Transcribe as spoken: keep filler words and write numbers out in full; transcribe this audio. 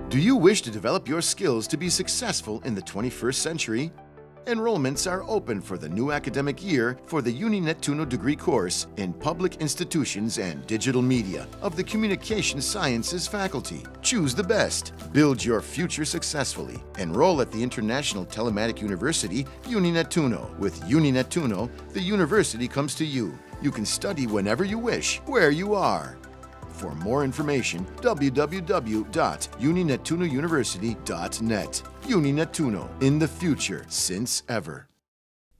Do you wish to develop your skills to be successful in the twenty-first century? Enrollments are open for the new academic year for the UniNettuno degree course in Public Institutions and Digital Media of the Communication Sciences faculty. Choose the best. Build your future successfully. Enroll at the International Telematic University, UniNettuno. With UniNettuno, the university comes to you. You can study whenever you wish, where you are. For more information, w w w dot uninettuno university dot net. UniNettuno, in the future, since ever.